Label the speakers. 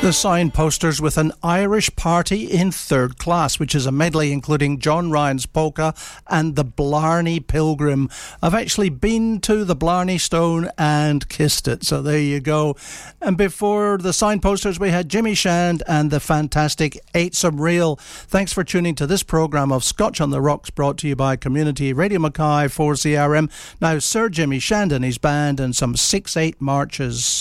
Speaker 1: The Signposters with an Irish Party in Third Class, which is a medley including John Ryan's Polka and the Blarney Pilgrim. I've actually been to the Blarney Stone and kissed it, so there you go. And before the Signposters, we had Jimmy Shand and the fantastic Ate Some Real. Thanks for tuning to this programme of Scotch on the Rocks, brought to you by Community Radio Mackay 4CRM. Now, Sir Jimmy Shand and his band and some 6/8 marches.